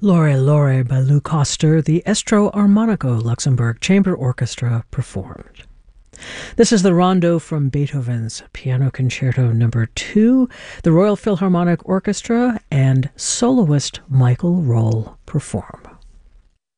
Lore Lore by Lou Koster, the Estro Armonico Luxembourg Chamber Orchestra performed. This is the rondo from Beethoven's Piano Concerto No. 2, the Royal Philharmonic Orchestra and soloist Michael Roll perform.